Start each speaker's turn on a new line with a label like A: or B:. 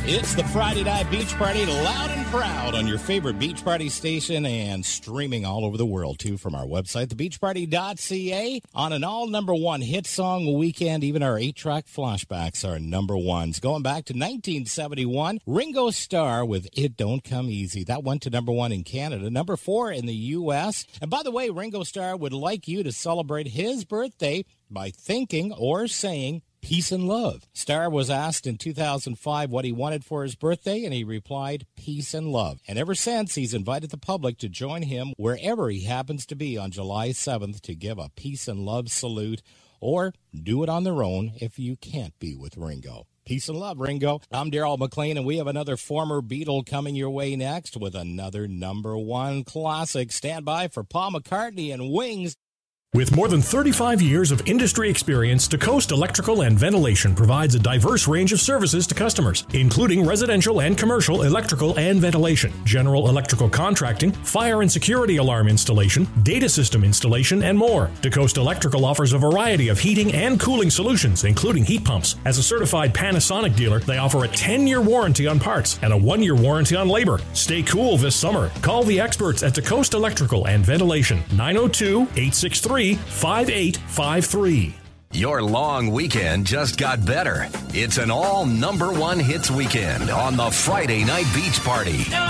A: It's the Friday Night Beach Party, loud and proud on your favorite beach party station and streaming all over the world, too, from our website, thebeachparty.ca. On an all number one hit song weekend, even our 8-track flashbacks are number ones. Going back to 1971, Ringo Starr with It Don't Come Easy. That went to number one in Canada, number 4 in the U.S. And by the way, Ringo Starr would like you to celebrate his birthday by thinking or saying peace and love. Starr was asked in 2005 what he wanted for his birthday, and he replied, peace and love. And ever since, he's invited the public to join him wherever he happens to be on July 7th to give a peace and love salute, or do it on their own if you can't be with Ringo. Peace and love, Ringo. I'm Darryl McLean, and we have another former Beatle coming your way next with another number one classic. Stand by for Paul McCartney and Wings.
B: With more than 35 years of industry experience, DeCoast Electrical and Ventilation provides a diverse range of services to customers, including residential and commercial electrical and ventilation, general electrical contracting, fire and security alarm installation, data system installation, and more. DeCoast Electrical offers a variety of heating and cooling solutions, including heat pumps. As a certified Panasonic dealer, they offer a 10-year warranty on parts and a 1-year warranty on labor. Stay cool this summer. Call the experts at DeCoast Electrical and Ventilation, 902-863-5853.
C: Your long weekend just got better. It's an all number one hits weekend on the Friday Night Beach Party.